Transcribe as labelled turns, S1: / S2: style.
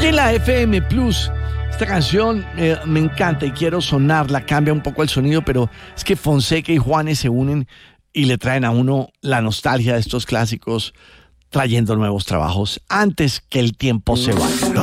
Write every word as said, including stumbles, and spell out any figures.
S1: Oye la F M Plus. Esta canción eh, me encanta y quiero sonarla. Cambia un poco el sonido, pero es que Fonseca y Juanes se unen y le traen a uno la nostalgia de estos clásicos, trayendo nuevos trabajos antes que el tiempo se vaya.